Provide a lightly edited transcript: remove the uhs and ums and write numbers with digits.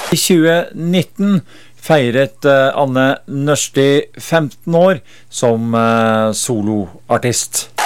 I 2019 feiret Anne Nørsti 15 år som soloartist.